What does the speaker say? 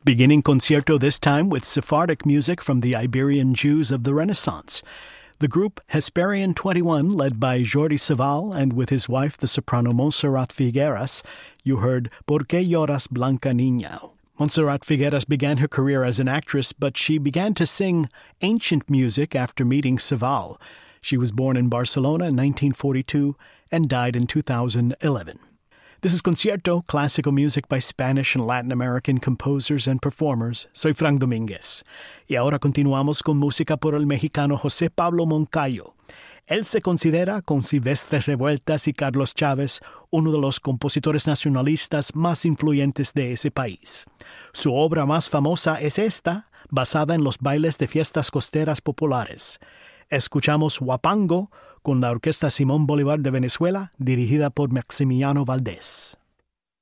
Beginning concierto this time with Sephardic music from the Iberian Jews of the Renaissance. The group Hesperian 21, led by Jordi Savall and with his wife, the soprano Montserrat Figueras, you heard Por qué lloras, Blanca Niña. Montserrat Figueras began her career as an actress, but she began to sing ancient music after meeting Savall. She was born in Barcelona in 1942 and died in 2011. This is Concierto, classical music by Spanish and Latin American composers and performers. Soy Frank Domínguez. Y ahora continuamos con música por el mexicano José Pablo Moncayo. Él se considera, con Silvestre Revueltas y Carlos Chávez, uno de los compositores nacionalistas más influyentes de ese país. Su obra más famosa es esta, basada en los bailes de fiestas costeras populares. Escuchamos Huapango con la Orquesta Simón Bolívar de Venezuela, dirigida por Maximiliano Valdés.